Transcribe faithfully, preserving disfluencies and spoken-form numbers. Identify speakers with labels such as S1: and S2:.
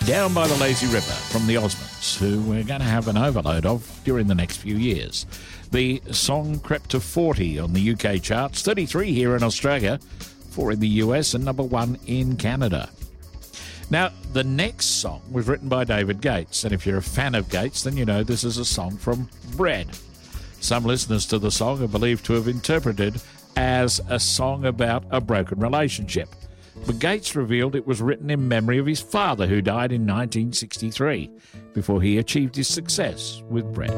S1: Down by the Lazy River from the Osmonds, who we're going to have an overload of during the next few years. The song crept to forty on the U K charts, thirty-three here in Australia, four in the U S, and number one in Canada. Now, the next song was written by David Gates, and if you're a fan of Gates, then you know this is a song from Bread. Some listeners to the song are believed to have interpreted as a song about a broken relationship. But Gates revealed it was written in memory of his father, who died in nineteen sixty-three, before he achieved his success with Bread.